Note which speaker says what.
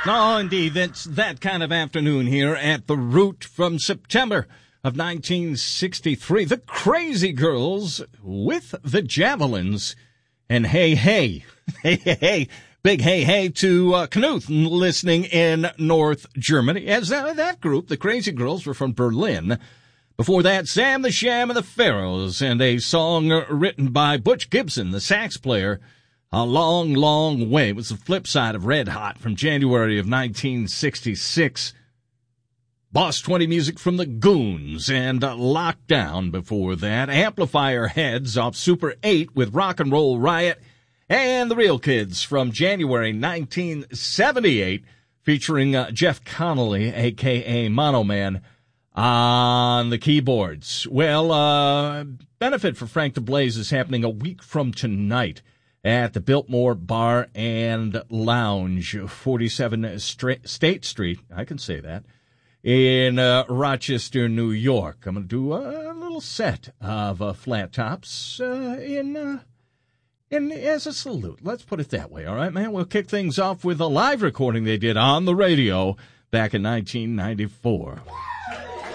Speaker 1: Oh, indeed. That's that kind of afternoon here at the Root from September of 1963. The Crazy Girls with the Javelins. And hey, hey, hey, hey, hey, big hey, hey to Knuth listening in North Germany. As that group, the Crazy Girls, were from Berlin. Before that, Sam the Sham and the Pharaohs, and a song written by Butch Gibson, the sax player, A Long, Long Way. It was the flip side of Red Hot from January of 1966. Boss 20 music from the Goons and Lockdown before that. Amplifier Heads off Super 8 with Rock and Roll Riot. And the Real Kids from January 1978 featuring Jeff Connolly, a.k.a. Mono Man, on the keyboards. Well, benefit for Frank DeBlaze is happening a week from tonight at the Biltmore Bar and Lounge, 47 State Street, I can say that, in Rochester, New York. I'm going to do a little set of Flat Tops in as a salute. Let's put it that way, all right, man? We'll kick things off with a live recording they did on the radio back in 1994.